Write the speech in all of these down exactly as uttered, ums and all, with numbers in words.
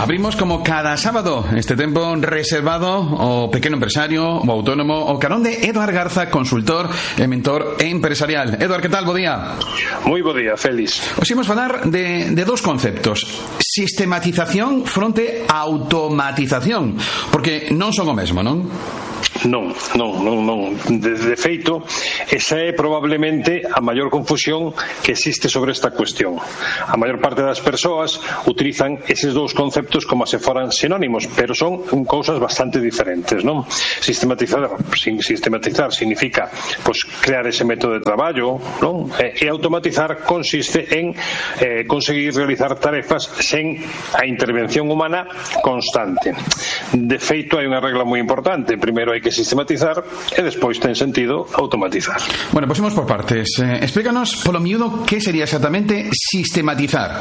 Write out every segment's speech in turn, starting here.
Abrimos como cada sábado este tempo reservado ao pequeno empresario, o autónomo, o carón de Eduard Garza, consultor e mentor empresarial. Eduard, que tal? Bo día. Moi bo día, Félix. Hoxe imos falar de, de dous conceptos: sistematización fronte a automatización, porque non son o mesmo, non? Non, non, non, non. De, de feito, esa é probablemente a maior confusión que existe sobre esta cuestión. A maior parte das persoas utilizan eses dous conceptos como se foran sinónimos, pero son cousas bastante diferentes, non? Sistematizar, sin sistematizar significa pues, crear ese método de traballo, non? E, e automatizar consiste en eh, conseguir realizar tarefas sen a intervención humana constante. De feito, hai unha regla moi importante. Primeiro hai que sistematizar e despois ten sentido automatizar. Bueno, pues imos por partes. Eh, explícanos polo miúdo que sería exactamente sistematizar.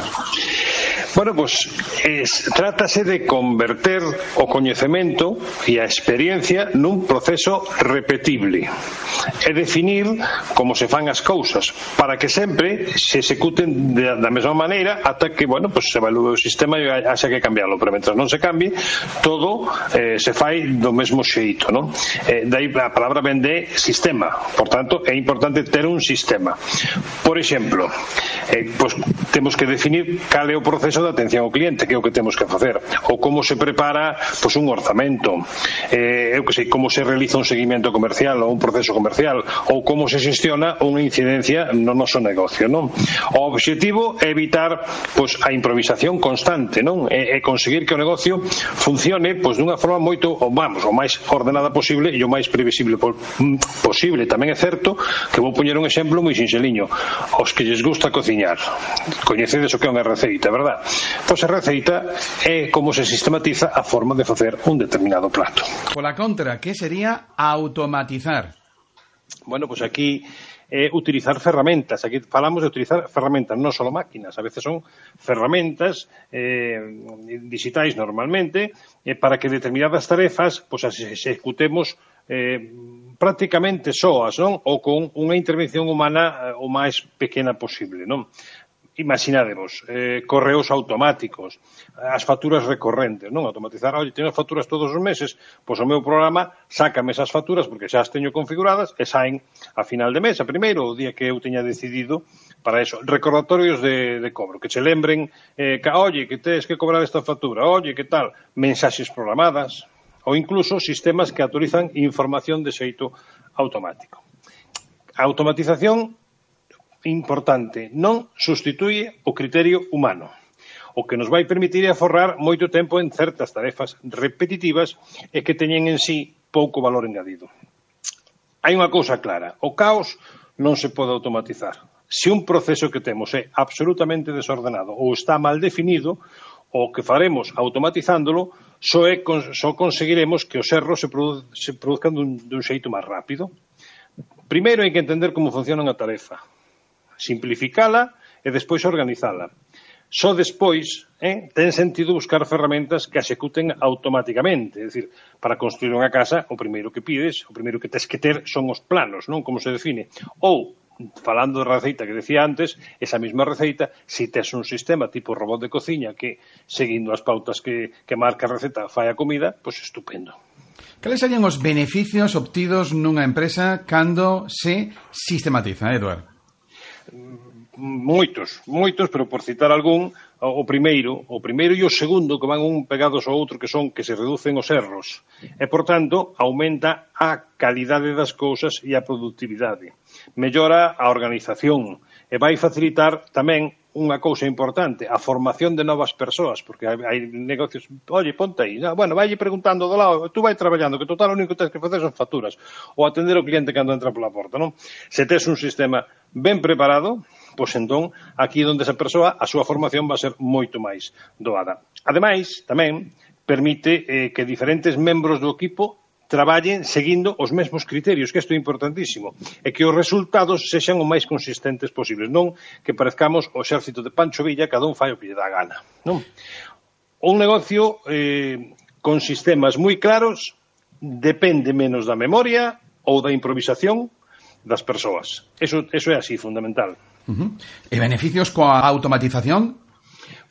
Bueno, pues es, trátase de converter o coñecemento e a experiencia nun proceso repetible e definir como se fan as cousas para que sempre se executen de, da mesma maneira ata que, bueno, pues se evalúe o sistema e haxa que cambiarlo, pero mentre non se cambie todo eh, se fai do mesmo xeito, non? Eh, dai a palabra ven de sistema, por tanto é importante ter un sistema. Por exemplo, eh, pues, temos que definir cal é o proceso de atención ao cliente, que é o que temos que facer, ou como se prepara pues, un orzamento, eh, eu que sei, como se realiza un seguimento comercial ou un proceso comercial, ou como se xestiona unha incidencia no noso negocio, non? O obxectivo é evitar pues, a improvisación constante, non? E, e conseguir que o negocio funcione pues, dunha forma moito, ou vamos, o máis ordenada posible e o máis previsible posible. Tamén é certo que vou poñer un exemplo moi sinxeliño. Os que lles gusta cociñar, coñecedes o que é unha receita, verdad? Pois a receita é como se sistematiza a forma de facer un determinado plato. Pola contra, que sería automatizar? Bueno, pois aquí é utilizar ferramentas. Aquí falamos de utilizar ferramentas, non só máquinas. A veces son ferramentas eh, digitais normalmente eh, para que determinadas tarefas pois, as executemos eh, prácticamente soas, non? Ou con unha intervención humana eh, o máis pequena posible, non? Imaginademos, eh, correos automáticos, as facturas recorrentes, non? Automatizar, oye, teño as facturas todos os meses, pois o meu programa sácame esas facturas porque xa as teño configuradas e saen a final de mes, a primeiro, o día que eu teña decidido para eso. Recordatorios de, de cobro, que che lembren, eh, que, oye, que tens que cobrar esta factura, oye, que tal, mensaxes programadas, ou incluso sistemas que actualizan información de xeito automático. A automatización importante, non substituye o criterio humano. O que nos vai permitir é aforrar moito tempo en certas tarefas repetitivas e que teñen en sí pouco valor engadido. Hai unha cousa clara, o caos non se pode automatizar. Se un proceso que temos é absolutamente desordenado ou está mal definido, o que faremos automatizándolo só, é, só conseguiremos que os erros se, produ se produzcan dun, dun xeito máis rápido. Primeiro hai que entender como funciona unha tarefa, simplificala e despois organizala. Só despois eh, ten sentido buscar ferramentas que executen automáticamente. É dicir, para construir unha casa, o primeiro que pides, o primeiro que tes que ter son os planos, non? Como se define. Ou, falando da receita que decía antes, esa mesma receita, se tes un sistema tipo robot de cociña que, seguindo as pautas que, que marca a receta, fai a comida, pois estupendo. Cales serían os beneficios obtidos nunha empresa cando se sistematiza, Eduard? Moitos, moitos, pero por citar algún, o primeiro, o primeiro e o segundo que van un pegados ao outro, que son que se reducen os erros e, por tanto, aumenta a calidade das cousas e a productividade. Mellora a organización e vai facilitar tamén unha cousa importante, a formación de novas persoas, porque hai, hai negocios, oye, ponte aí, no, bueno, vai preguntando do lado, tú vai traballando, que total o único que tens que facer son facturas, ou atender o cliente cando entra pola porta, non? Se tes un sistema ben preparado, pois entón, aquí onde esa persoa, a súa formación vai ser moito máis doada. Ademais, tamén, permite eh, que diferentes membros do equipo traballen seguindo os mesmos criterios, que isto é importantísimo, e que os resultados sexan o máis consistentes posibles, non que parezcamos o exército de Pancho Villa, cada un fai o que lle dá a gana, non? Un negocio eh, con sistemas moi claros depende menos da memoria ou da improvisación das persoas. Eso, eso é así, fundamental. Uh-huh. E beneficios coa automatización?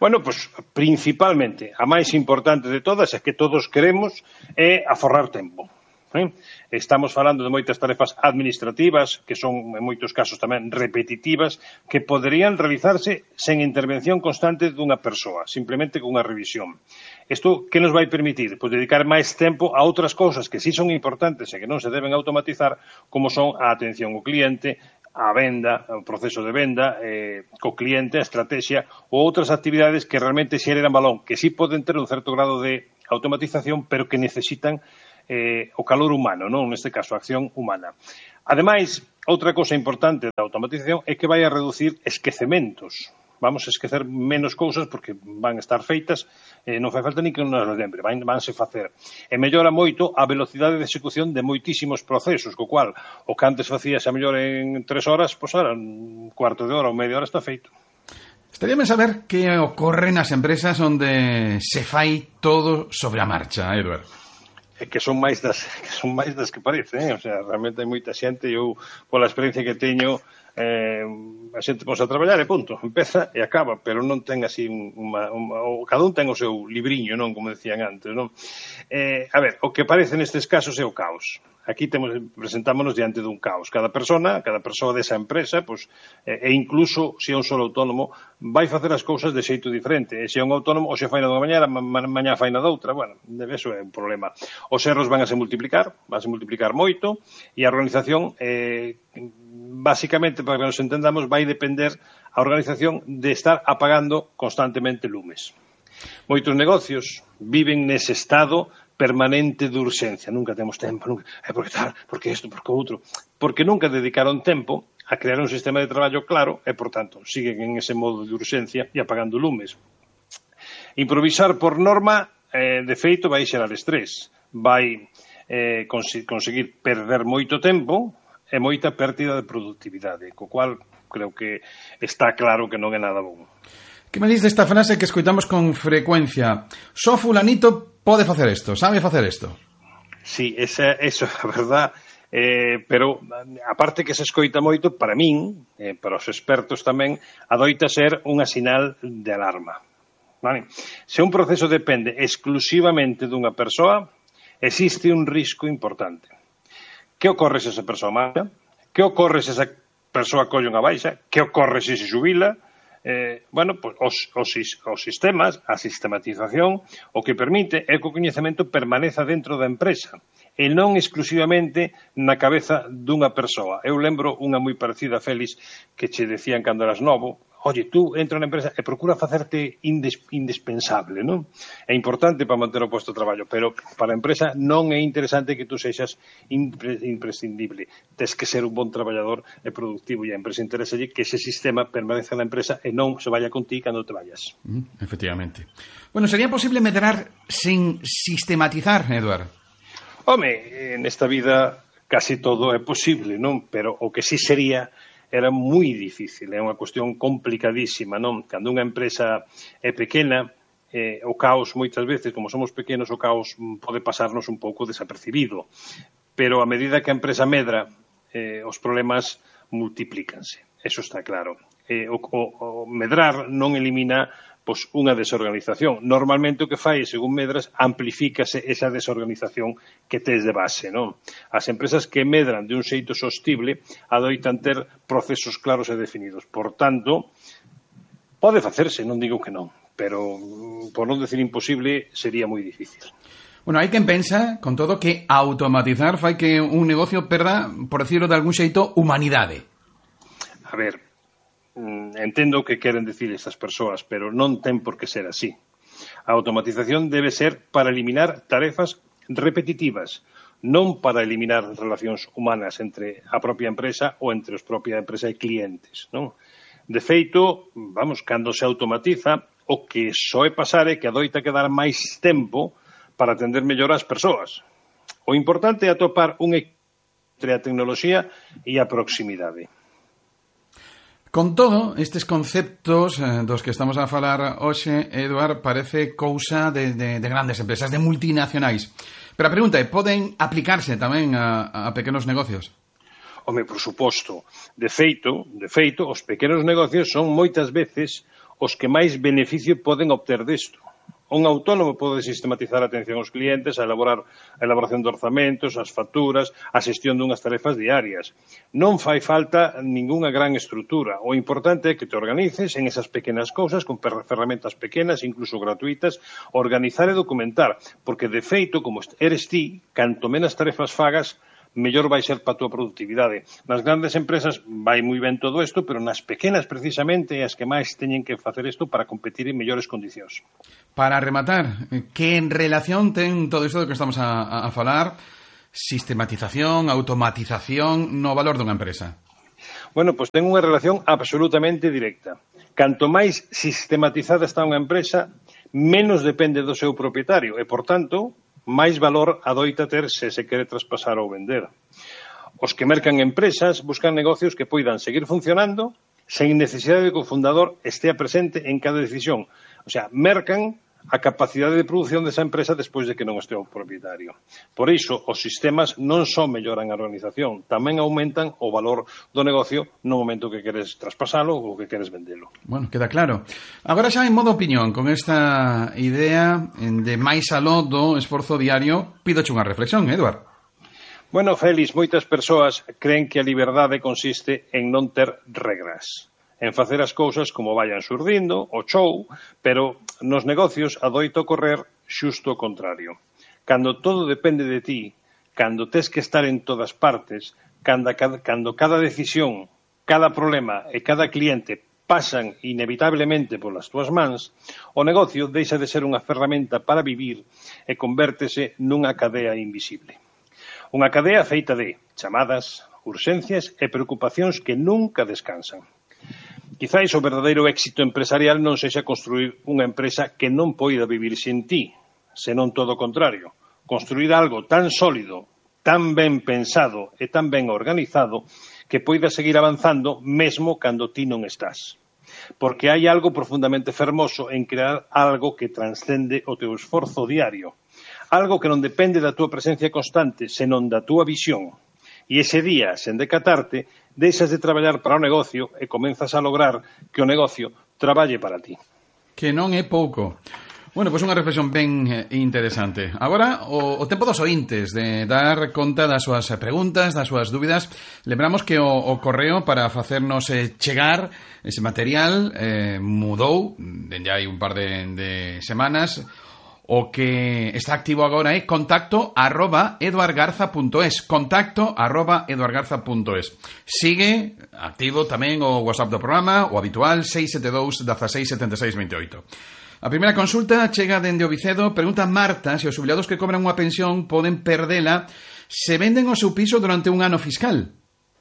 Bueno, pois, principalmente, a máis importante de todas é que todos queremos é aforrar tempo. Eh? Estamos falando de moitas tarefas administrativas, que son, en moitos casos, tamén repetitivas, que poderían realizarse sen intervención constante dunha persoa, simplemente con unha revisión. Isto, que nos vai permitir? Pois dedicar máis tempo a outras cousas que sí son importantes e que non se deben automatizar, como son a atención ao cliente, a venda, o proceso de venda, eh, co cliente, a estrategia ou outras actividades que realmente xeran valor, que sí poden ter un certo grado de automatización, pero que necesitan eh, o calor humano, non? Neste caso, a acción humana. Ademais, outra cousa importante da automatización é que vai a reducir esquecementos. Vamos a esquecer menos cousas porque van estar feitas, eh, non fai falta ni que nos lembre, van, vanse facer. E mellora moito a velocidade de execución de moitísimos procesos, co cual o que antes facías a mellor en tres horas, pois ahora un cuarto de hora ou media hora está feito. Estaría ben saber que ocorre nas empresas onde se fai todo sobre a marcha, Edward. É que son máis das que son máis das que parece, eh? O sea, realmente hai moita xente, eu pola experiencia que teño, eh, a xente pos a traballar e punto, empeza e acaba, pero non ten así unha, unha, o, cada un ten o seu libriño, non, como decían antes, non? Eh, a ver, o que parece nestes casos é o caos. Aquí temos, presentámonos diante dun caos. Cada persona, cada persoa desa empresa, pois, e incluso se é un solo autónomo, vai facer as cousas de xeito diferente. E se é un autónomo, o se fai na dunha mañana, ma, mañá fai na doutra. Bueno, eso é un problema. Os erros van a se multiplicar, van a se multiplicar moito, e a organización, eh, basicamente, para que nos entendamos, vai depender a organización de estar apagando constantemente lumes. Moitos negocios viven nese estado permanente de urxencia. Nunca temos tempo, nunca, é porque tal, porque isto, porque outro. Porque nunca dedicaron tempo a crear un sistema de traballo claro e, por tanto, siguen en ese modo de urxencia e apagando lumes. Improvisar por norma, eh, de feito, vai xerar estrés. Vai eh, cons- conseguir perder moito tempo e moita pérdida de productividade, co cual creo que está claro que non é nada bom. Que me diz desta frase que escoitamos con frecuencia? Só fulanito pode facer isto, sabe facer isto. Sí, esa, eso é a verdad, eh, pero aparte que se escoita moito, para min, eh, para os expertos tamén, adoita ser unha sinal de alarma. Vale? Se un proceso depende exclusivamente dunha persoa, existe un risco importante. Que ocorre se esa persoa marcha? Que ocorre se esa persoa colle unha baixa? Que ocorre se se xubila? Eh, bueno, pues, os, os, os sistemas, a sistematización, o que permite é que o coñecemento permaneza dentro da empresa e non exclusivamente na cabeza dunha persoa. Eu lembro unha moi parecida, Félix, que che decían cando eras novo: oye, tú entra na empresa e procura facerte indes, indispensable, non? É importante para manter o posto de traballo, pero para a empresa non é interesante que tú sexas impre, imprescindible. Tes que ser un bon traballador e productivo, e a empresa interesa que ese sistema permaneza na empresa e non se vaya con ti cando te vayas. Mm, efectivamente. Bueno, sería posible medrar sin sistematizar, Eduard? Home, nesta vida casi todo é posible, non? Pero o que sí sería era moi difícil, é unha cuestión complicadísima, non? Cando unha empresa é pequena, eh, o caos moitas veces, como somos pequenos, o caos pode pasarnos un pouco desapercibido, pero a medida que a empresa medra, eh, os problemas multiplícanse, eso está claro. Eh, o, o, o medrar non elimina pois unha desorganización. Normalmente o que fai, según medras, amplifícase esa desorganización que tes de base, non? As empresas que medran de un xeito sostible adoitan ter procesos claros e definidos. Por tanto, pode facerse, non digo que non, pero por non decir imposible, sería moi difícil. Bueno, hai quen pensa, con todo, que automatizar fai que un negocio perda, por decirlo de algún xeito, humanidade. A ver, entendo o que queren dicir estas persoas, pero non ten por que ser así. A automatización debe ser para eliminar tarefas repetitivas, non para eliminar relacións humanas entre a propia empresa ou entre os propia empresa e clientes, non? De feito, vamos, cando se automatiza, o que soe pasar é que adoita quedar máis tempo para atender mellor as persoas. O importante é atopar un equilibrio entre a tecnoloxía e a proximidade. Con todo, estes conceptos eh, dos que estamos a falar hoxe, Eduard, parece cousa de, de, de grandes empresas, de multinacionais. Pero a pregunta é, poden aplicarse tamén a, a pequenos negocios? Home, por suposto. De feito, de feito, os pequenos negocios son moitas veces os que máis beneficio poden obter desto. Un autónomo pode sistematizar a atención aos clientes, a elaborar a elaboración de orzamentos, as facturas, a xestión dunhas tarefas diarias. Non fai falta ningunha gran estrutura. O importante é que te organices en esas pequenas cousas, con ferramentas pequenas, incluso gratuitas, organizar e documentar, porque de feito, como eres ti, canto menos tarefas fagas, mellor vai ser para a túa productividade. Nas grandes empresas vai moi ben todo isto, pero nas pequenas, precisamente, é as que máis teñen que facer isto para competir en mellores condicións. Para rematar, que en relación ten todo isto do que estamos a, a falar, sistematización, automatización no valor dunha empresa? Bueno, pois ten unha relación absolutamente directa. Canto máis sistematizada está unha empresa, menos depende do seu propietario e, por tanto, máis valor adoita ter se se quere traspasar ou vender. Os que mercan empresas buscan negocios que poidan seguir funcionando sen necesidade de que o fundador estea presente en cada decisión. O sea, mercan a capacidade de produción desa empresa despois de que non estea o propietario. Por iso, os sistemas non só melloran a organización, tamén aumentan o valor do negocio no momento que queres traspasalo ou que queres vendelo. Bueno, queda claro. Agora xa en modo opinión, con esta idea de máis aló do esforzo diario, pídoche unha reflexión, Eduard. Bueno, Félix, moitas persoas creen que a liberdade consiste en non ter regras, en facer as cousas como vayan surdindo, o show, pero nos negocios adoita ocorrer xusto o contrario. Cando todo depende de ti, cando tes que estar en todas partes, cando, cando cada decisión, cada problema e cada cliente pasan inevitablemente polas túas mans, o negocio deixa de ser unha ferramenta para vivir e convértese nunha cadea invisible. Unha cadea feita de chamadas, urxencias e preocupacións que nunca descansan. Quizáis o verdadeiro éxito empresarial non sexa construir unha empresa que non poida vivir sin ti, senón todo o contrario. Construir algo tan sólido, tan ben pensado e tan ben organizado que poida seguir avanzando mesmo cando ti non estás. Porque hai algo profundamente fermoso en crear algo que transcende o teu esforzo diario. Algo que non depende da túa presencia constante, senón da túa visión. E ese día, sen decatarte, deixas de traballar para o negocio e comenzas a lograr que o negocio traballe para ti. Que non é pouco. Bueno, pois unha reflexión ben interesante. Agora, o, o tempo dos ointes de dar conta das súas preguntas, das súas dúbidas. Lembramos que o, o correo para facernos eh, chegar ese material eh, mudou, dende hai un par de, de semanas. O que está activo agora é contacto arroba eduardgarza punto es. Contacto arroba eduardgarza punto es. Sigue activo tamén o WhatsApp do programa, o habitual seis sete dous, dezasseis, setenta e seis, vinte e oito. A primeira consulta chega dende o Vicedo. Pregunta Marta se os xubilados que cobran unha pensión poden perdela se venden o seu piso durante un ano fiscal.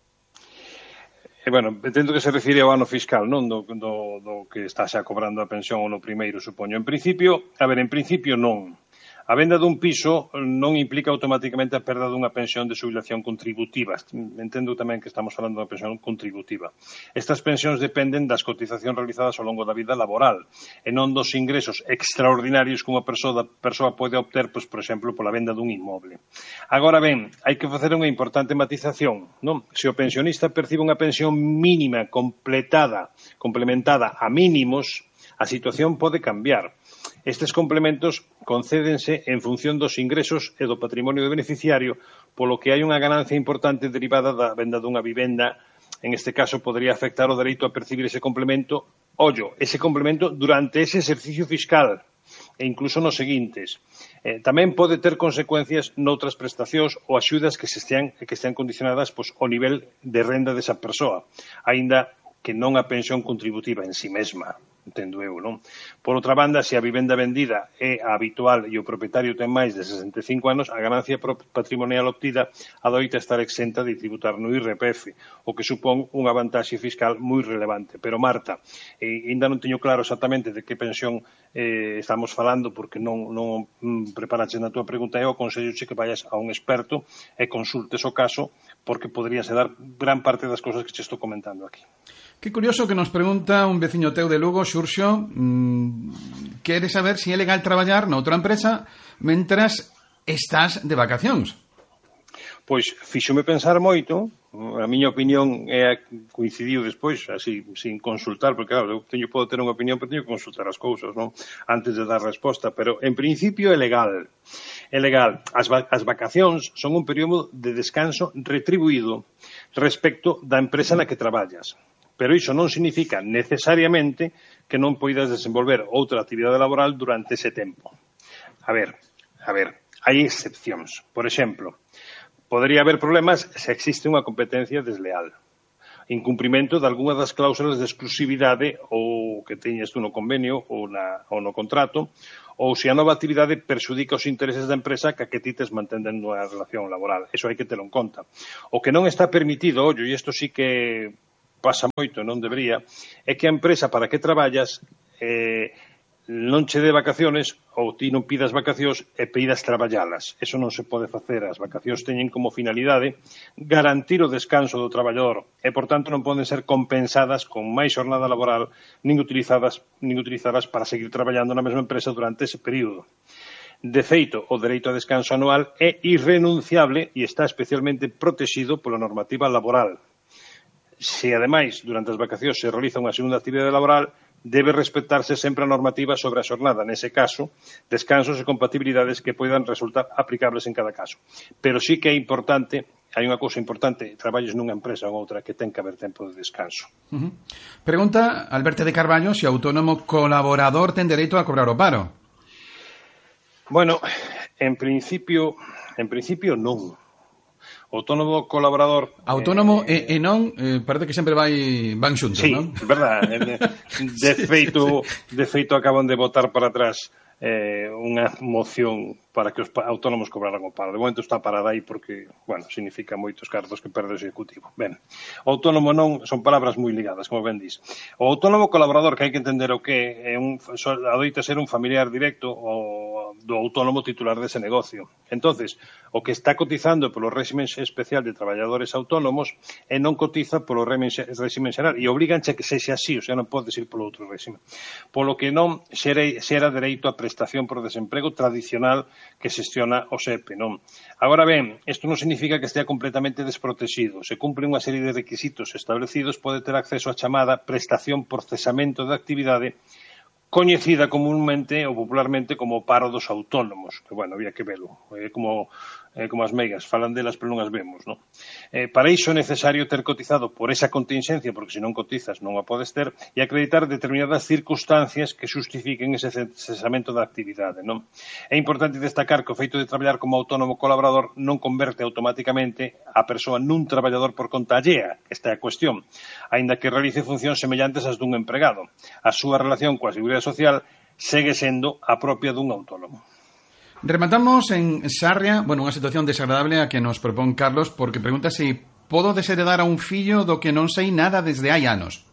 E, bueno, entendo que se refire ao ano fiscal, non? Do, do, do que está xa cobrando a pensión no primeiro, supoño. En principio, a ver, en principio non. A venda dun piso non implica automáticamente a perda dunha pensión de xubilación contributiva. Entendo tamén que estamos falando dunha pensión contributiva. Estas pensións dependen das cotizacións realizadas ao longo da vida laboral e non dos ingresos extraordinarios que unha persoa, persoa pode obter, pois, por exemplo, pola venda dun inmoble. Agora ben, hai que facer unha importante matización, non? Se o pensionista percibe unha pensión mínima completada, complementada a mínimos, a situación pode cambiar. Estes complementos concédense en función dos ingresos e do patrimonio do beneficiario, polo que hai unha ganancia importante derivada da venda dunha vivenda. En este caso, podría afectar o dereito a percibir ese complemento, ollo, ese complemento durante ese exercicio fiscal e incluso nos seguintes. Eh, tamén pode ter consecuencias noutras prestacións ou axudas que se estean, que estean condicionadas pois, ao nivel de renda desa persoa, aínda que non a pensión contributiva en si mesma. Entendo eu, non? Por outra banda, se a vivenda vendida é a habitual e o propietario ten máis de sesenta e cinco anos, a ganancia patrimonial obtida adoita estar exenta de tributar no I R P F, o que supón unha vantaxe fiscal moi relevante. Pero, Marta, eh, ainda non teño claro exactamente de que pensión eh, estamos falando, porque non, non preparaches na túa pregunta. Eu aconselloche que vayas a un experto e consultes o caso, porque poderíase dar gran parte das cousas que te estou comentando aquí. Que curioso que nos pregunta un veciño teu de Lugo, Xurxo, mmm, quere saber se si é legal traballar noutra empresa mentras estás de vacacións. Pois fíxome pensar moito, a miña opinión é coincidiu despois, así, sin consultar, porque claro, eu teño, podo ter unha opinión, pero teño que consultar as cousas, non? Antes de dar resposta, pero en principio é legal. É legal. As, va as vacacións son un período de descanso retribuído respecto da empresa na que traballas. Pero iso non significa necesariamente que non poidas desenvolver outra actividade laboral durante ese tempo. A ver, a ver, hai excepcións. Por exemplo, podería haber problemas se existe unha competencia desleal. Incumprimento de algunha das cláusulas de exclusividade ou que teñas tú no convenio ou, na, ou no contrato, ou se a nova actividade perxudica os intereses da empresa que a que ti tes mantendo unha relación laboral. Eso hai que telo en conta. O que non está permitido, ollo, e isto sí que pasa moito, non debería, é que a empresa para que traballas eh, non che dé vacaciones ou ti non pidas vacacións e pidas traballalas. Eso non se pode facer. As vacacións teñen como finalidade garantir o descanso do traballador e, por tanto, non poden ser compensadas con máis xornada laboral nin utilizadas, nin utilizadas para seguir traballando na mesma empresa durante ese período. De feito, o dereito a descanso anual é irrenunciable e está especialmente protegido pola normativa laboral. Se, ademais, durante as vacacións se realiza unha segunda actividade laboral, debe respetarse sempre a normativa sobre a xornada, nese caso, descansos e compatibilidades que poidan resultar aplicables en cada caso. Pero sí que é importante, hai unha cousa importante, traballes nunha empresa ou outra que ten que haber tempo de descanso. Uh-huh. Pregunta Alberto de Carballo se o autónomo colaborador ten dereito a cobrar o paro. Bueno, en principio, en principio non. Autónomo colaborador... Autónomo eh, e, e non, eh, parece que sempre vai van xuntos, sí, non? Sí, verdad. De, de, feito, de feito acaban de botar para atrás eh, unha moción para que os autónomos cobraran o paro. De momento está parada aí porque, bueno, significa moitos cartos que perde o executivo. Ben, o autónomo non, son palabras moi ligadas, como ben dis. O autónomo colaborador, que hai que entender o que é un, adoita ser un familiar directo o do autónomo titular dese negocio. Entonces, o que está cotizando polo réximen especial de traballadores autónomos e non cotiza polo réximen xeral e obriganche que sexa así, o sea, non podes ir polo outro réximen. Polo que non xera dereito a prestación por desemprego tradicional que xestiona o S E P E, non? Agora ben, isto non significa que estea completamente desprotegido. Se cumpre unha serie de requisitos establecidos, pode ter acceso á chamada prestación por cesamento de actividade coñecida comúnmente ou popularmente como paro dos autónomos, que, bueno, había que velo, é como, é como as meigas, falan delas pero non as vemos, non? Eh, para iso é necesario ter cotizado por esa contingencia, porque se non cotizas non a podes ter, e acreditar determinadas circunstancias que justifiquen ese cesamento da actividade, non? É importante destacar que o feito de traballar como autónomo colaborador non converte automáticamente a persoa nun traballador por conta allea, esta é a cuestión, aínda que realice funcións semellantes ás dun empregado. A súa relación coa Seguridade Social segue sendo a propia dun autónomo. Rematamos en Sarria, bueno, unha situación desagradable a que nos propón Carlos, porque pregunta se podo desheredar a un fillo do que non sei nada desde hai anos.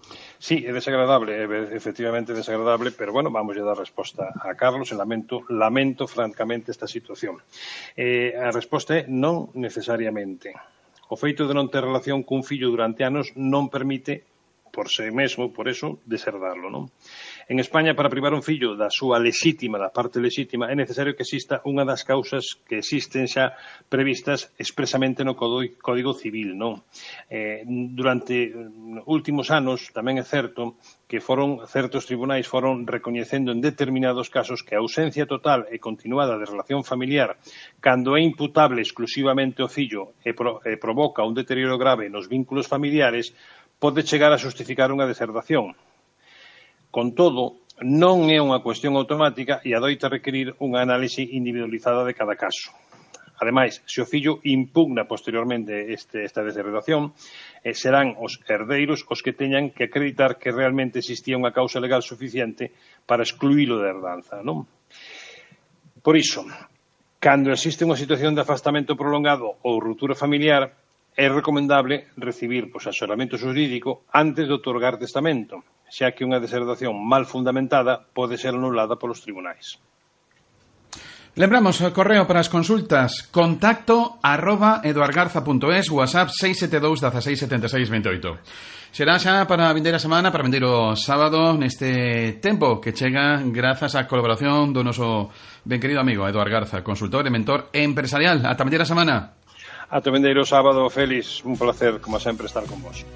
Sí, é desagradable, é efectivamente desagradable, pero bueno, vamos a dar resposta a Carlos, e lamento, lamento francamente esta situación. Eh, a resposta é non necesariamente. O feito de non ter relación cun fillo durante anos non permite por si mesmo, por eso, deserdarlo, non? En España, para privar un fillo da súa lexítima, da parte lexítima, é necesario que exista unha das causas que existen xa previstas expresamente no Código Civil, non? Eh, durante últimos anos, tamén é certo que foron certos tribunais foron recoñecendo en determinados casos que a ausencia total e continuada de relación familiar, cando é imputable exclusivamente ao fillo e, pro, e provoca un deterioro grave nos vínculos familiares, pode chegar a justificar unha deserdación. Con todo, non é unha cuestión automática e adoita requerir unha análise individualizada de cada caso. Ademais, se o fillo impugna posteriormente este, esta deserdación, eh, serán os herdeiros os que teñan que acreditar que realmente existía unha causa legal suficiente para excluílo da herdanza, non? Por iso, cando existe unha situación de afastamento prolongado ou ruptura familiar, é recomendable recibir pois, asesoramento xurídico antes de otorgar testamento, xa que unha deserdación mal fundamentada pode ser anulada polos tribunais. Lembramos, o correo para as consultas, contacto arroba eduargarza punto es, WhatsApp seis sete dous, dieciséis, setenta e seis, veintioito. Será xa para a vindeira semana, para vindeiro sábado, neste tempo que chega grazas á colaboración do noso ben querido amigo Eduard Garza, consultor e mentor empresarial. Ata vindeira semana. ata o vendeiro sábado. Félix, un placer, como sempre, estar con vos.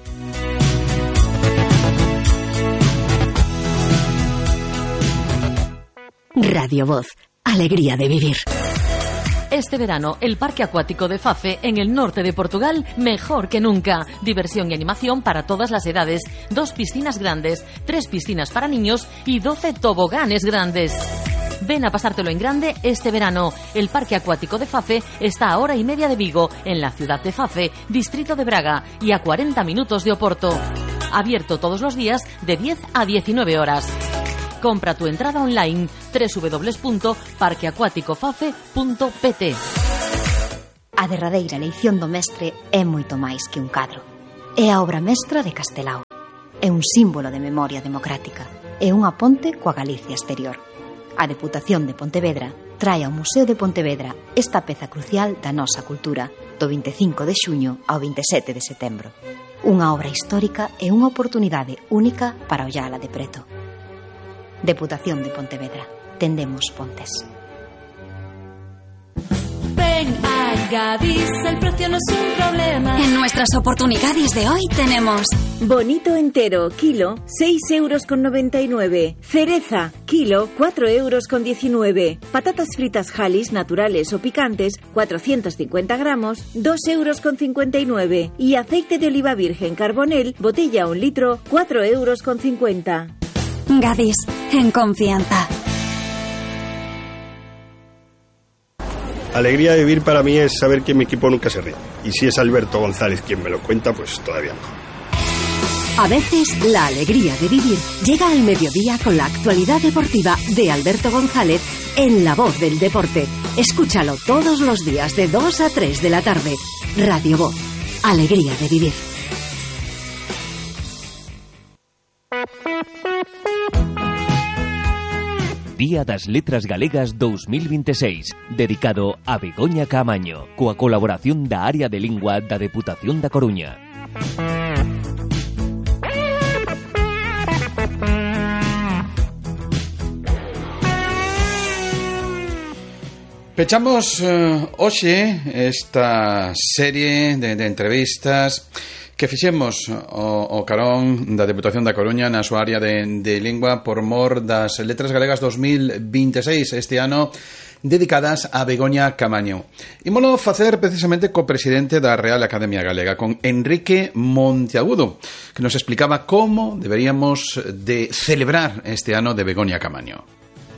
Radio Voz, alegría de vivir. Este verano, el Parque Acuático de Fafe, en el norte de Portugal, mejor que nunca. Diversión y animación para todas las edades. Dos piscinas grandes, tres piscinas para niños y doce toboganes grandes. Ven a pasártelo en grande este verano. El Parque Acuático de Fafe está a hora y media de Vigo, en la ciudad de Fafe, distrito de Braga, y a cuarenta minutos de Oporto. Abierto todos los días de diez a diecinueve horas. Compra tu entrada online doble u doble u doble u punto parque acuático fafe punto p t. A derradeira eleición do mestre é moito máis que un cadro. É a obra mestra de Castelao. É un símbolo de memoria democrática. É unha ponte coa Galicia exterior. A Deputación de Pontevedra trae ao Museo de Pontevedra esta peza crucial da nosa cultura do vinte e cinco de xuño ao vinte e sete de setembro. Unha obra histórica e unha oportunidade única para ollala de preto. Deputación de Pontevedra. Tendemos pontes. Ven a Gadis, el precio no es un problema. En nuestras oportunidades de hoy tenemos bonito entero, kilo, seis euros con noventa y nueve. Cereza, kilo, cuatro euros con diecinueve. Patatas fritas Halis, naturales o picantes, cuatrocientos cincuenta gramos, dos euros con cincuenta y nueve. Y aceite de oliva virgen Carbonel, botella un litro, cuatro euros con cincuenta. Gadis, en confianza. Alegría de vivir para mí es saber que mi equipo nunca se ríe. Y si es Alberto González quien me lo cuenta, pues todavía mejor. A veces, la alegría de vivir llega al mediodía con la actualidad deportiva de Alberto González en La Voz del Deporte. Escúchalo todos los días de dos a tres de la tarde. Radio Voz, alegría de vivir. Día das Letras Galegas dos mil vinte e seis, dedicado a Begoña Caamaño, coa colaboración da área de lingua da Deputación da Coruña. Pechamos uh, hoxe esta serie de, de entrevistas que fixemos o, o carón da Deputación da Coruña na súa área de, de lingua por mor das Letras Galegas dos mil vinte e seis, este ano dedicadas a Begoña Caamaño. Ímolo facer precisamente co presidente da Real Academia Galega, con Enrique Monteagudo, que nos explicaba como deberíamos de celebrar este ano de Begoña Caamaño.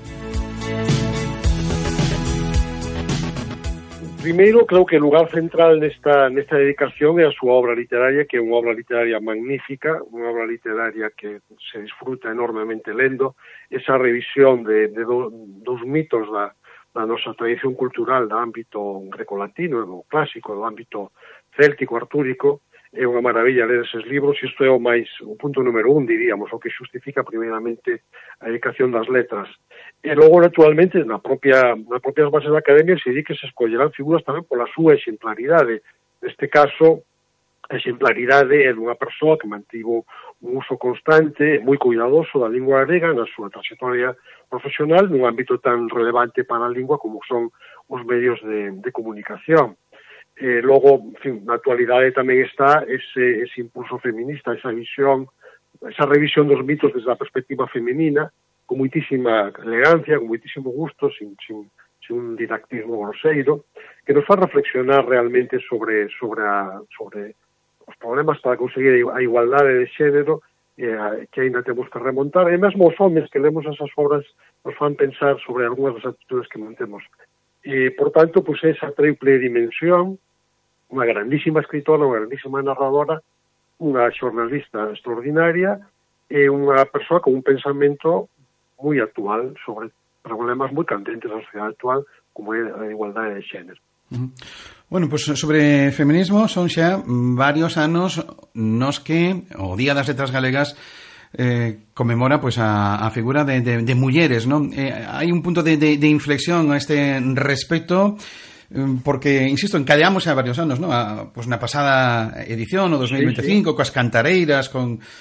Primeiro, creo que o lugar central nesta, nesta dedicación é a súa obra literaria, que é unha obra literaria magnífica, unha obra literaria que se disfruta enormemente lendo, esa revisión de, de do, dos mitos da, da nosa tradición cultural, do ámbito grecolatino, do clásico, do ámbito céltico, artúrico, é unha maravilla ler eses libros, e isto é o máis, o punto número un, diríamos, o que xustifica primeiramente a dedicación das letras. E logo, naturalmente, na propia, na propias bases da Academia se di que se escollerán figuras tamén pola súa exemplaridade. Neste caso, a exemplaridade é dunha persoa que mantivo un uso constante, moi cuidadoso da lingua galega na súa trayectoria profesional nun ámbito tan relevante para a lingua como son os medios de, de comunicación. Eh, logo, en fin, na actualidade tamén está ese, ese impulso feminista, esa visión, esa revisión dos mitos desde a perspectiva femenina, con moitísima elegancia, con moitísimo gusto, sin, sin, sin un didactismo groseiro, que nos fa reflexionar realmente sobre, sobre, a, sobre os problemas para conseguir a igualdade de xénero, eh, que ainda temos que remontar, e mesmo os homens que lemos esas obras nos fan pensar sobre algunhas das actitudes que mantemos. E, por tanto, pues, esa triple dimensión, unha grandísima escritora, unha grandísima narradora, unha xornalista extraordinaria e unha persoa con un pensamento moi actual sobre problemas moi candentes da sociedade actual, como é a igualdade de xénero. Uh-huh. Bueno, pues sobre feminismo son xa varios anos nos que o Día das Letras Galegas eh, conmemora pues a, a figura de, de, de mulleres, ¿no? Eh, hai un punto de, de, de inflexión a este respecto, porque, insisto, encadeamos a varios anos, ¿no? A, pues na pasada edición, o dos mil veinticinco, sí, sí, coas cantareiras, con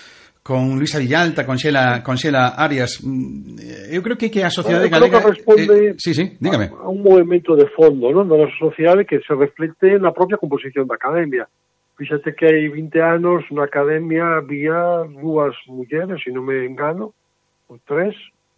con Luisa Villalta, con Xela, con Xela Arias. Eu creo que que a sociedade bueno, galega... Creo que responde eh, sí, sí, dígame. A, a un movimento de fondo, non, da nosa sociedade que se reflecte na propia composición da academia. Fíxate que hai vinte anos na academia había dúas mulleres, se non me engano, ou tres,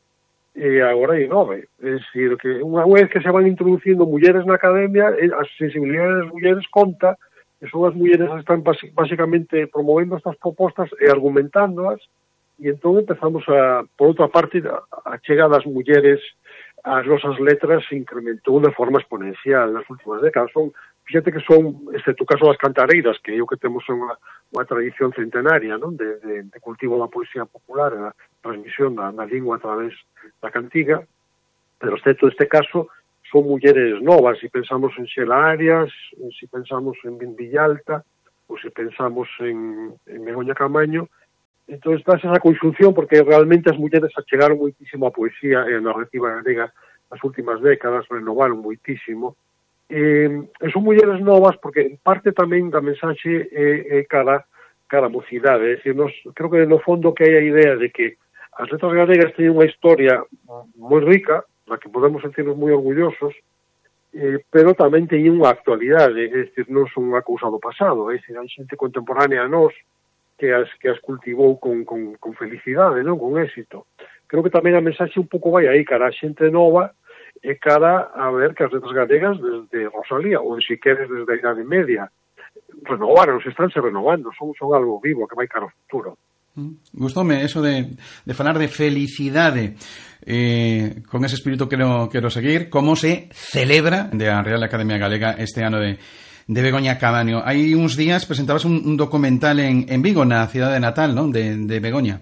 e agora hai nove. É dicir, que unha vez que se van introducindo mulleres na academia, as sensibilidades das mulleres conta, que son as mulleres que están basicamente promovendo estas propostas e argumentándoas, e entón empezamos a, por outra parte, a chegada das mulleres ás nosas letras se incrementou de forma exponencial nas últimas décadas. Son, fíjate que son, excepto o caso das cantareiras, que é o que temos unha, unha tradición centenaria, non? De, de, de cultivo da poesía popular e da transmisión da, da lingua a través da cantiga, pero excepto este caso, son mulleres novas, se pensamos en Xela Arias, se pensamos en Villalta, ou se pensamos en, en Begoña Camaño. Entón, está esa conxunción, porque realmente as mulleres achegaron moitísimo a poesía e a narrativa galega nas últimas décadas, renovaron moitísimo. E, e son mulleres novas, porque parte tamén da mensaxe é, é cara, cara a mocidade. É dicir, nos, creo que no fondo que hai a idea de que as letras galegas teñen unha historia moi rica, na que podemos sentirnos moi orgullosos, eh, pero tamén teñen unha actualidade, é dicir, non son unha cousa do pasado, é dicir, hai xente contemporánea a nós que as, que as cultivou con, con, con felicidade, non, con éxito. Creo que tamén a mensaxe un pouco vai aí, cara a xente nova, e cara a ver que as letras galegas desde Rosalía, ou se queres desde a Idade Media, renovaron, se están se renovando, son, son algo vivo que vai cara ao futuro. Gustoume eso de, de falar de felicidade, eh, con ese espírito quero, quero seguir. Como se celebra de a Real Academia Galega este ano de, de Begoña Camaño? Hai uns días presentabas un, un documental en, en Vigo, na cidade natal, non? De, de Begoña.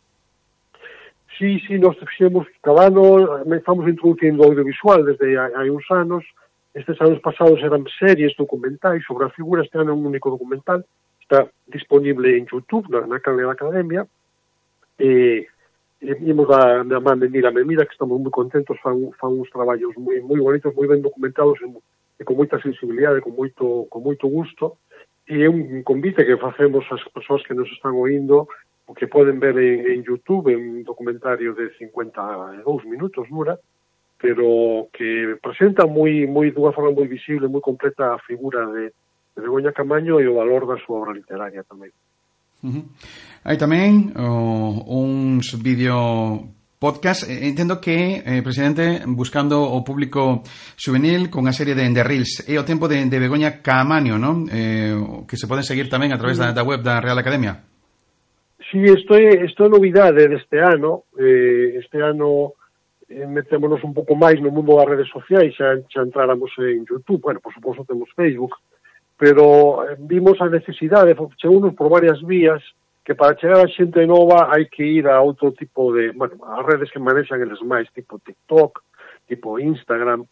Sí, sí, nos fixemos cada ano, estamos introducindo audiovisual desde hai uns anos. Estes anos pasados eran series documentais sobre a figura, este ano é un único documental. Está disponible en YouTube, na, na canal da Academia, e, e vimos da, da man de Mira Me Mira, que estamos moi contentos, fan, fan uns traballos moi, moi bonitos, moi ben documentados, e, e con moita sensibilidade, con moito, con moito gusto, e é un convite que facemos ás persoas que nos están oindo, o que poden ver en, en YouTube, en un documentario de cincuenta e dous minutos dura, pero que presenta moi, moi, dunha forma moi visible, moi completa a figura de de Begoña Camaño e o valor da súa obra literaria tamén. Uh-huh. Hai tamén oh, uns vídeo podcast. Entendo que, eh, presidente, buscando o público juvenil con a serie de, de Reels. É o tempo de, de Begoña Camaño, non? Eh, que se poden seguir tamén a través da, da web da Real Academia. Sí, isto é, isto é novidade deste ano. Eh, este ano eh, metémonos un pouco máis no mundo das redes sociais, xa, xa entráramos en YouTube, bueno, por suposto temos Facebook, pero vimos a necesidade, chegounos por varias vías, que para chegar a xente nova hai que ir a outro tipo de, bueno, a redes que manexan eles máis, tipo TikTok, tipo Instagram,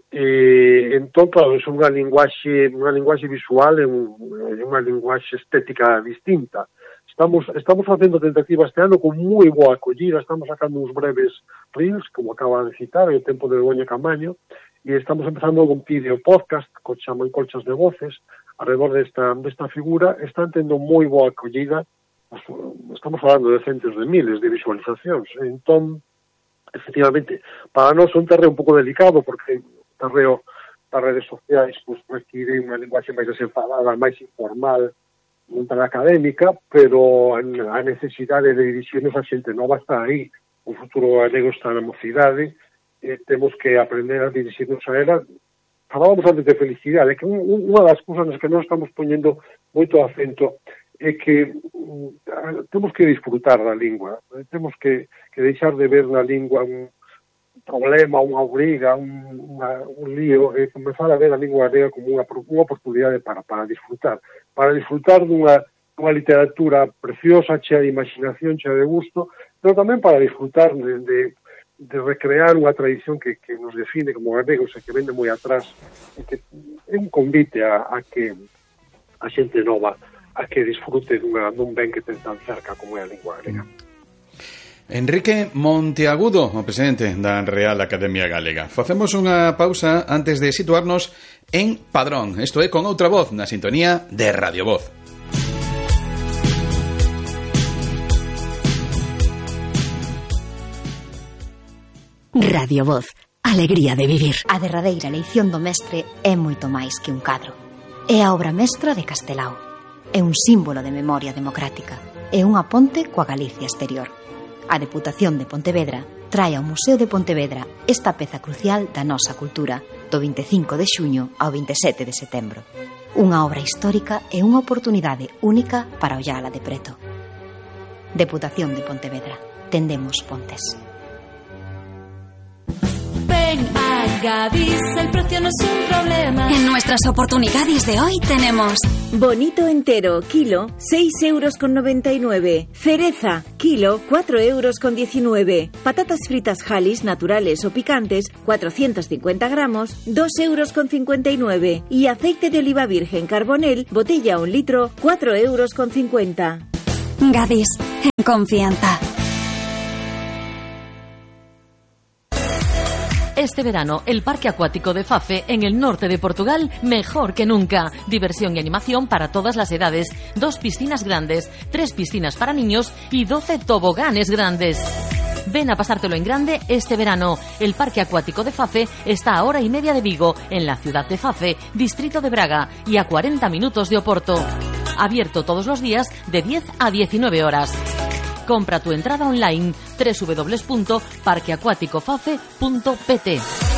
e entón, claro, é unha linguaxe, unha linguaxe visual e unha linguaxe estética distinta. Estamos, estamos facendo tentativa este ano con moi boa acollida, estamos sacando uns breves reels, como acaba de citar, o tempo de Begoña Camaño, e estamos empezando un vídeo podcast con chaman colchas de voces alrededor desta, desta figura. Están tendo moi boa acollida, estamos falando de centos de miles de visualizacións. Entón, efectivamente, para nós é un terreo un pouco delicado, porque o terreo das redes sociais pues, require unha linguaxe máis desenfadada, máis informal, non tan académica, pero a necesidade de dirixirnos a xente nova está aí. O futuro galego está na mocidade, eh, temos que aprender a dirixirnos a ela. Falábamos antes de felicidade, que unha das cousas nas que nós estamos poñendo moito acento é que uh, temos que disfrutar da lingua, eh, temos que, que deixar de ver na lingua un problema, unha obriga, un, una, un lío, e comenzar a ver a lingua galega como unha, unha oportunidade para, para disfrutar, para disfrutar dunha, dunha literatura preciosa, chea de imaginación, chea de gusto, pero tamén para disfrutar de, de de recrear unha tradición que, que nos define como galegos e que vende moi atrás, e que é un convite a, a que a xente nova a que disfrute dunha, dun ben que ten tan cerca como é a lingua galega. Enrique Monteagudo, o presidente da Real Academia Galega. Facemos unha pausa antes de situarnos en Padrón. Isto é con outra voz na sintonía de Radio Voz. Radio Voz, alegría de vivir. A derradeira eleición do mestre é moito máis que un cadro. É a obra mestra de Castelao. É un símbolo de memoria democrática. É unha ponte coa Galicia exterior. A Deputación de Pontevedra trae ao Museo de Pontevedra esta peza crucial da nosa cultura do vinte e cinco de xuño ao vinte e sete de setembro. Unha obra histórica e unha oportunidade única para ollala de preto. Deputación de Pontevedra. Tendemos pontes. Ven a Gadis, el precio no es un problema. En nuestras oportunidades de hoy tenemos bonito entero, kilo, seis euros con noventa y nueve. Cereza, kilo, cuatro euros con diecinueve. Patatas fritas Halis, naturales o picantes, cuatrocientos cincuenta gramos, dos euros con cincuenta y nueve. Y aceite de oliva virgen Carbonel, botella un litro, cuatro euros con cincuenta. Gadis, en confianza. Este verano, el Parque Acuático de Fafe, en el norte de Portugal, mejor que nunca. Diversión y animación para todas las edades. Dos piscinas grandes, tres piscinas para niños y doce toboganes grandes. Ven a pasártelo en grande este verano. El Parque Acuático de Fafe está a hora y media de Vigo, en la ciudad de Fafe, distrito de Braga, y a cuarenta minutos de Oporto. Abierto todos los días de diez a diecinueve horas. Compra tu entrada online doble u doble u doble u punto parque acuático fafe punto p t.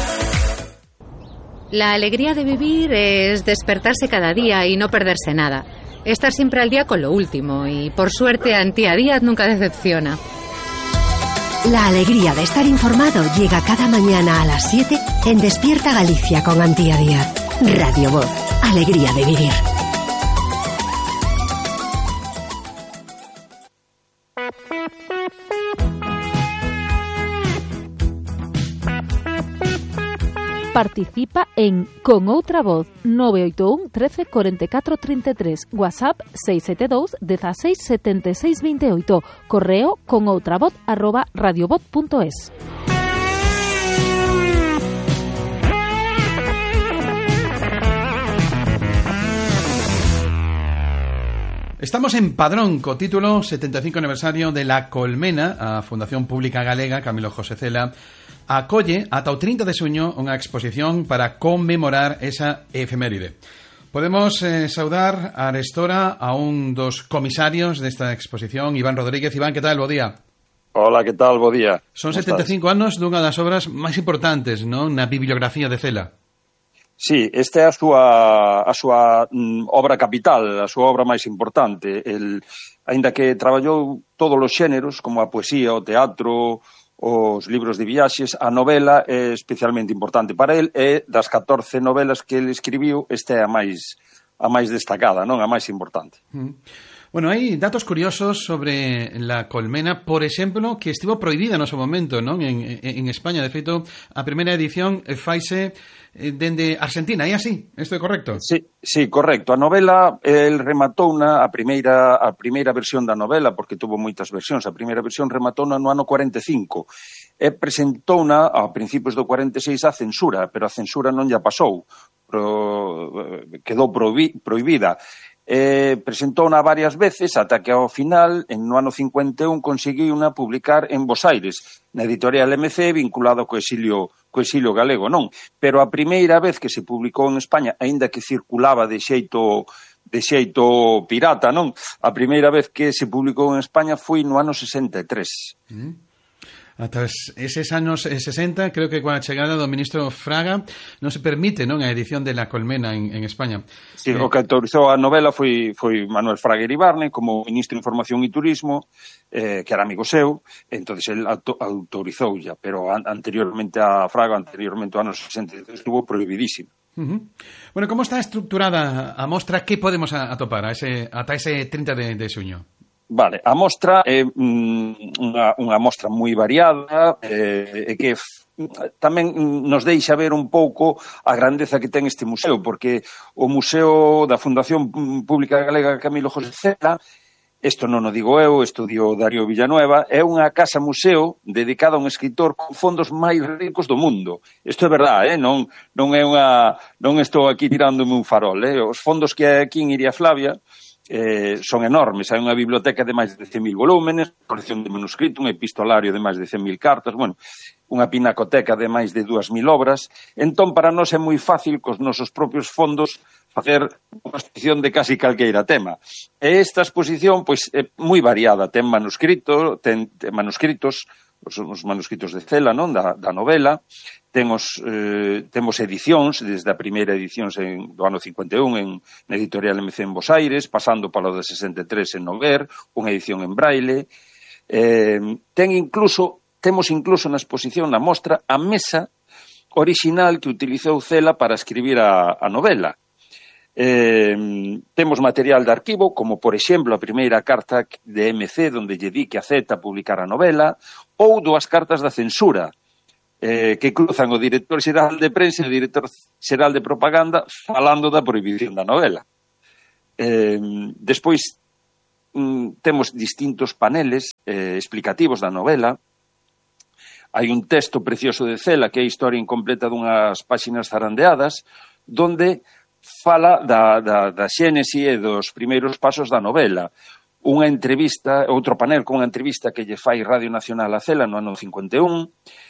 La alegría de vivir es despertarse cada día y no perderse nada. Estar siempre al día con lo último y, por suerte, Antía Díaz nunca decepciona. La alegría de estar informado llega cada mañana a las siete en Despierta Galicia con Antía Díaz. Radio Voz, alegría de vivir. Participa en Con Outra Voz nove oito un, trece, cuarenta y cuatro, treinta y tres, WhatsApp seis siete dos, dieciséis, setenta y seis, veintiocho, correo conoutravoz arroba radiovoz punto es. Estamos en Padrón, co título setenta y cinco aniversario de La Colmena. A Fundación Pública Galega Camilo José Cela acolle ata o trinta de xuño unha exposición para conmemorar esa efeméride. Podemos eh, saudar a Arestora a un dos comisarios desta exposición, Iván Rodríguez. Iván, que tal? Bo día. Hola, que tal? Bo día. Son setenta e cinco anos dunha das obras máis importantes, non, na bibliografía de Cela. Sí, esta é a súa, a súa mm, obra capital, a súa obra máis importante. El, aínda que traballou todos os xéneros, como a poesía, o teatro, os libros de viaxes, a novela é especialmente importante para el, e das catorce novelas que ele escribiu, esta é a máis, a máis destacada, non? A máis importante. Mm. Bueno, hai datos curiosos sobre La Colmena, por exemplo, que estivo prohibida no seu momento, non? En, en España, de feito, a primeira edición faise dende Argentina, é así? Isto é correcto? Sí, sí, correcto. A novela, el rematouna a primeira a primeira versión da novela, porque tuvo moitas versións. A primeira versión rematouna no ano cuarenta e cinco. E presentouna a principios do cuarenta e seis a censura, pero a censura non lla pasou. Pro, quedou prohibi, prohibida. Eh, presentouna varias veces ata que ao final, en no ano cincuenta e un, conseguiu unha publicar en Bos Aires, na editorial M C, vinculado co exilio, co exilio galego, non? Pero a primeira vez que se publicou en España, aínda que circulaba de xeito de xeito pirata, non? A primeira vez que se publicou en España foi no ano sesenta e tres. Mm. Ata eses anos sesenta, creo que coa chegada do ministro Fraga non se permite, non, a edición de La Colmena en, en España. Sí, eh, o que autorizou a novela foi, foi Manuel Fraga Iribarne como ministro de Información e Turismo, eh, que era amigo seu, entonces el auto, autorizou ya, pero an, anteriormente a Fraga, anteriormente ao ano sesenta e tres, estuvo prohibidísimo. Uh-huh. Bueno, como está estructurada a mostra? Que podemos atopar a ese, ata ese trinta de xuño? Vale, a mostra é mm, unha, unha mostra moi variada eh, e que f, tamén nos deixa ver un pouco a grandeza que ten este museo, porque o Museo da Fundación Pública Galega Camilo José Cela, isto non o digo eu, isto dio Darío Villanueva, é unha casa-museo dedicada a un escritor con fondos máis ricos do mundo. Isto é verdade, eh? non, non é unha non estou aquí tirándome un farol, eh? Os fondos que hai aquí en Iria Flavia eh, son enormes. Hai unha biblioteca de máis de cen mil volúmenes, colección de manuscrito, un epistolario de máis de cen mil cartas, bueno, unha pinacoteca de máis de dúas mil obras. Entón, para nós é moi fácil cos nosos propios fondos facer unha exposición de casi calqueira tema. E esta exposición, pois, é moi variada. Ten manuscrito, ten, ten manuscritos, os, os manuscritos de Cela, non? Da, da novela. Temos, eh, temos edicións, desde a primeira edición en, do ano cincuenta e un en, na editorial M C en Bos Aires, pasando palo de sesenta e tres en Noguer, unha edición en braille. Eh, ten incluso, temos incluso na exposición, na mostra, a mesa orixinal que utilizou Cela para escribir a, a novela. Eh, temos material de arquivo, como por exemplo a primeira carta de M C donde lle di que acepta publicar a novela, ou dúas cartas da censura, eh, que cruzan o director xeral de prensa e o director xeral de propaganda falando da prohibición da novela. Eh, despois mm, temos distintos paneles eh, explicativos da novela. Hai un texto precioso de Cela que é a historia incompleta dunhas páxinas zarandeadas, donde fala da, da, da xénese e dos primeiros pasos da novela. Unha entrevista, outro panel con unha entrevista que lle fai Radio Nacional a Cela no ano cincuenta e un,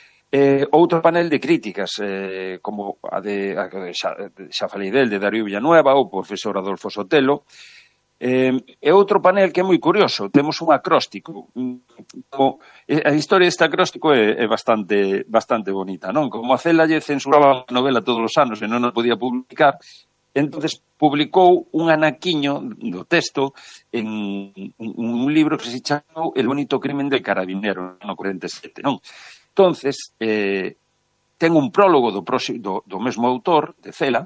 eh, outro panel de críticas, eh, como a de, a de xa, xa falei del, de Darío Villanueva, o profesor Adolfo Sotelo, eh, e outro panel que é moi curioso, temos un acróstico. Como, a historia deste acróstico é, é bastante, bastante bonita, non? Como a Cela lle censuraba a novela todos os anos e non a podía publicar, entonces publicou un anaquiño do texto en un libro que se chamou El bonito crimen del carabinero, no cuarenta e sete, non? Entonces, eh, ten un prólogo do, do, do mesmo autor, de Cela,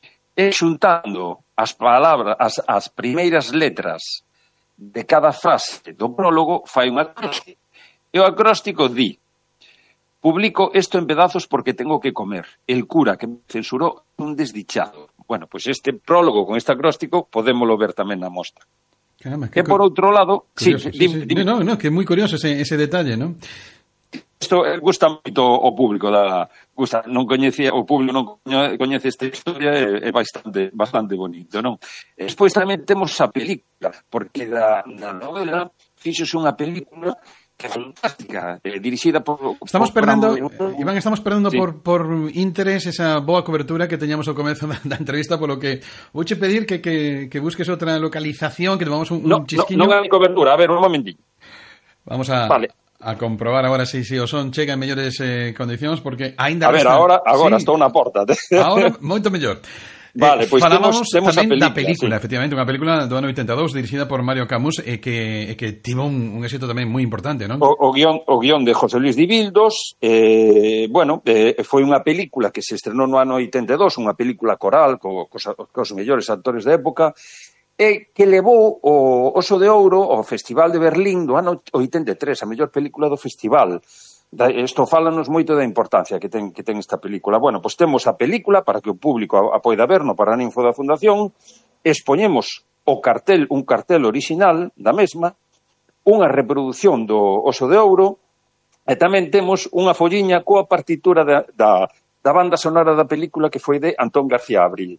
e xuntando as palabras, as, as primeiras letras de cada frase do prólogo, fai un acróstico. E o acróstico di: publico esto en pedazos porque tengo que comer. El cura que me censuró es un desdichado. Bueno, pues este prólogo con este acróstico podémoslo ver tamén na mostra. Caramba, que por outro lado... Curioso, sí, sí, sí. Dime. No, no, que é moi curioso ese, ese detalle, non? Isto gusta moito o público da... Gusta, non coñecía, o público non coñece esta historia, é, é bastante, bastante bonito, non? E despois tamén temos a película, porque da, da novela fixose unha película que é fantástica, eh, dirixida por... Estamos por, perdendo, por, Iván, estamos perdendo sí. por, por interés esa boa cobertura que teñamos ao comezo da, da entrevista, polo que vouche pedir que, que, que busques outra localización, que tomamos un, no, un chisquiño. Non no hai cobertura, a ver, un momentillo. Vamos a, vale. a comprobar agora se si, si o son chega en mellores eh, condicións, porque aínda... A ver, resta... agora, agora sí. estou na porta. Agora, moito mellor. Vale, pois pues falábamos temos, temos tamén a película, da película, sí. efectivamente, unha película do ano oitenta e dous dirixida por Mario Camus e que, e que tivo un, un éxito tamén moi importante, non? O, o, guión, o guión de José Luis Dibildos, eh, bueno, eh, foi unha película que se estrenou no ano oitenta e dous, unha película coral co, cos, cos mellores actores da época, e que levou o Oso de Ouro ao Festival de Berlín do ano oitenta e tres, a mellor película do festival. Isto fálanos moito da importancia que ten, que ten esta película. Bueno, pois temos a película para que o público a, a poida ver no Paraninfo da Fundación, expoñemos o cartel, un cartel orixinal da mesma, unha reproducción do Oso de Ouro, e tamén temos unha folliña coa partitura da, da, da banda sonora da película que foi de Antón García Abril.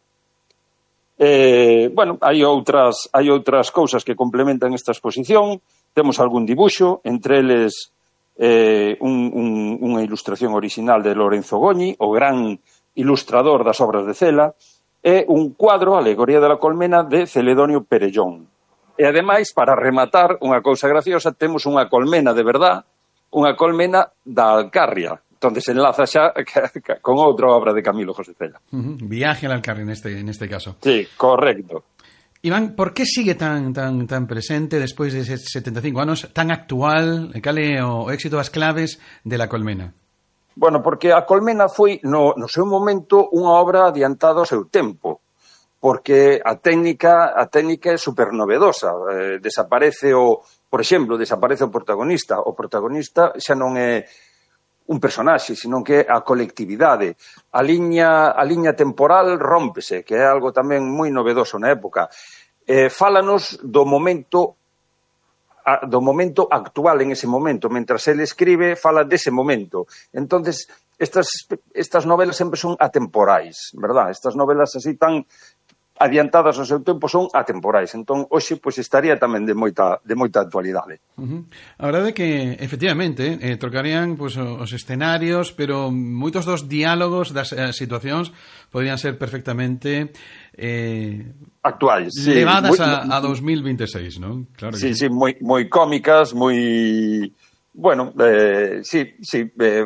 Eh, bueno, hai outras, hai outras cousas que complementan esta exposición, temos algún dibuixo, entre eles... Eh, un, un, unha ilustración orixinal de Lorenzo Goñi, o gran ilustrador das obras de Cela, e un cuadro, Alegoría de la Colmena, de Celedonio Perellón. E, ademais, para rematar, unha cousa graciosa, temos unha colmena de verdad, unha colmena da Alcarria, onde se enlaza xa con outra obra de Camilo José Cela. Uh-huh. Viaje al Alcarria, neste, neste caso. Sí, correcto. Iván, por que sigue tan tan tan presente despois de setenta e cinco anos, tan actual, e cal é o éxito das claves de La Colmena? Bueno, porque A Colmena foi, no, no seu momento, unha obra adiantada ao seu tempo, porque a técnica a técnica é super novedosa. Eh, desaparece o, por exemplo, desaparece o protagonista. O protagonista xa non é un personaxe, senón que é a colectividade. A liña, a liña temporal rómpese, que é algo tamén moi novedoso na época. Eh, fálanos do momento a, do momento actual en ese momento. Mentras ele escribe, fala dese momento. Entonces, estas, estas novelas sempre son atemporais, verdad? Estas novelas así tan adiantadas ao seu tempo, son atemporais. Entón, hoxe, pois, estaría tamén de moita, de moita actualidade. Uh-huh. A verdade é que, efectivamente, eh, trocarían pues, os escenarios, pero moitos dos diálogos das eh, situacións podrían ser perfectamente eh, actuais, sí, levadas muy, a, a dos mil veintiséis, non? Claro que sí, sí, moi, moi cómicas, moi... Bueno, eh, sí, sí, eh,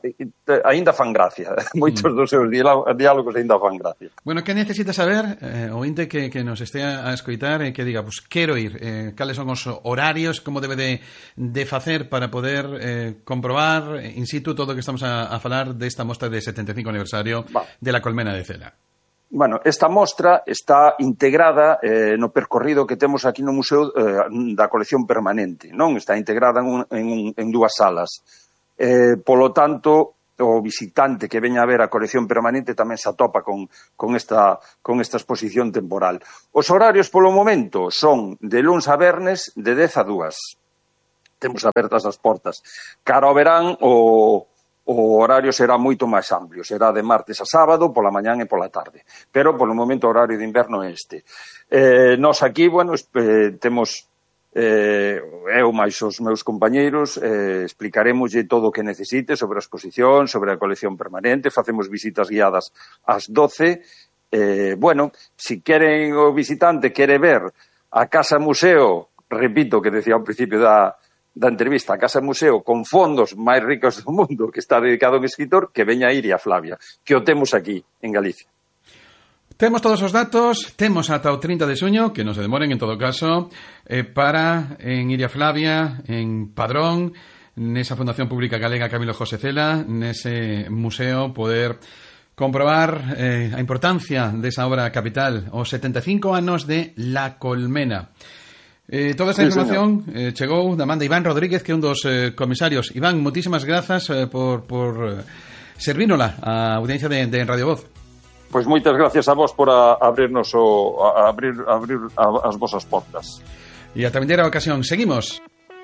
aínda fan gracia. Moitos mm. dos seus diálogos aínda fan gracia. Bueno, que necesita saber, eh, o inte que, que nos estea a escoitar e eh, que diga, pues, quero ir, eh, cales son os horarios, como debe de, de facer para poder eh, comprobar in situ todo o que estamos a, a falar desta mostra de setenta e cinco aniversario Va. de la Colmena de Cela. Bueno, esta mostra está integrada eh, no percorrido que temos aquí no Museo eh, da Colección Permanente, non? Está integrada en, un, en, un, en dúas salas. Eh, polo tanto, o visitante que veña a ver a Colección Permanente tamén se atopa con, con, esta, con esta exposición temporal. Os horarios polo momento son de luns a vernes de dez a dúas. Temos abertas as portas. Cara ao verán, o... o horario será moito máis amplio, será de martes a sábado, pola mañán e pola tarde, pero polo momento o horario de inverno é este. Eh, nós aquí, bueno, eh, temos eh, eu máis os meus compañeiros, eh, explicaremoslle todo o que necesite sobre a exposición, sobre a colección permanente, facemos visitas guiadas ás doce. Eh, bueno, si queren o visitante quere ver a Casa Museo, repito que decía ao principio da da entrevista a Casa Museo con fondos máis ricos do mundo que está dedicado a un escritor, que veña a Iria Flavia, que o temos aquí en Galicia. Temos todos os datos, temos ata o trinta de xuño, que non se demoren en todo caso, eh, para en Iria Flavia, en Padrón, nesa Fundación Pública Galega Camilo José Cela, nese museo poder comprobar eh, a importancia desa obra capital, os setenta e cinco anos de La Colmena. Eh, toda esta sí, información eh, chegou da man de Iván Rodríguez, que é un dos eh, comisarios. Iván, moitísimas grazas eh, por, por eh, servínola a audiencia de, de Radio Voz. Pois moitas gracias a vos por a, abrirnos o, a, abrir, abrir a, as vosas portas. E a vindeira ocasión, seguimos.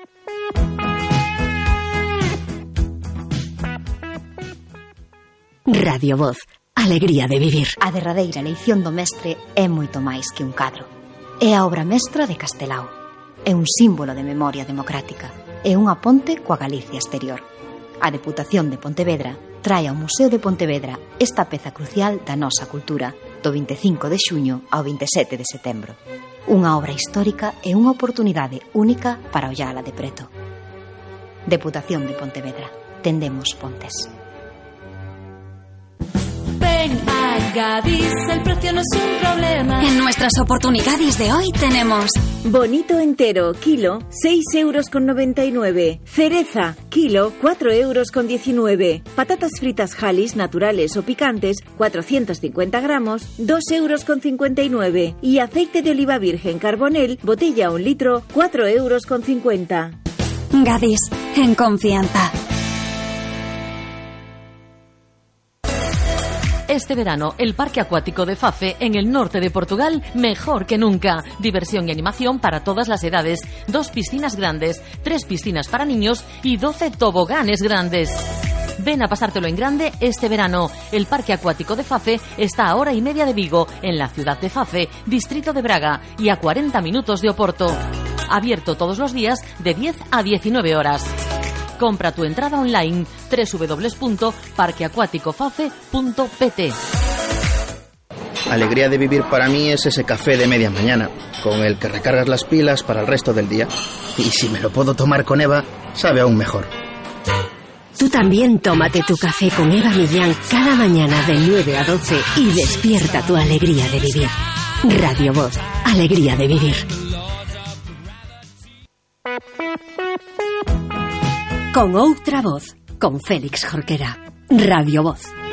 Radio Voz, alegría de vivir. A derradeira eleición do mestre é moito máis que un cadro. É a obra mestra de Castelao. É un símbolo de memoria democrática. É unha ponte coa Galicia exterior. A Deputación de Pontevedra trae ao Museo de Pontevedra esta peza crucial da nosa cultura do vinte e cinco de xuño ao vinte e sete de setembro. Unha obra histórica e unha oportunidade única para ollala de preto. Deputación de Pontevedra. Tendemos pontes. Ven a Gadis, el precio no es un problema. En nuestras oportunidades de hoy tenemos bonito entero, kilo, seis euros con noventa y nueve. Cereza, kilo, cuatro euros con diecinueve. Patatas fritas Halis, naturales o picantes, cuatrocientos cincuenta gramos, dos euros con cincuenta y nueve. Y aceite de oliva virgen Carbonel, botella un litro, cuatro euros con cincuenta. Gadis, en confianza. Este verano, el Parque Acuático de Fafe, en el norte de Portugal, mejor que nunca. Diversión y animación para todas las edades. Dos piscinas grandes, tres piscinas para niños y doce toboganes grandes. Ven a pasártelo en grande este verano. El Parque Acuático de Fafe está a hora y media de Vigo, en la ciudad de Fafe, distrito de Braga, y a cuarenta minutos de Oporto. Abierto todos los días de diez a diecinueve horas. Compra tu entrada online doble u doble u doble u punto parque acuático fafe punto p t. Alegría de vivir para mí es ese café de media mañana, con el que recargas las pilas para el resto del día. Y si me lo puedo tomar con Eva, sabe aún mejor. Tú también tómate tu café con Eva Millán cada mañana de nueve a doce y despierta tu alegría de vivir. Radio Voz, alegría de vivir. Con outra voz, con Félix Jorquera. Radio Voz.